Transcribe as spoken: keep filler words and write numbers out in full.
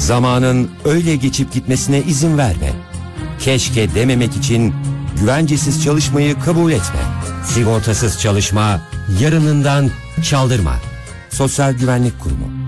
Zamanın öyle geçip gitmesine izin verme. Keşke dememek için güvencesiz çalışmayı kabul etme. Sigortasız çalışma, yarınından çaldırma. Sosyal Güvenlik Kurumu.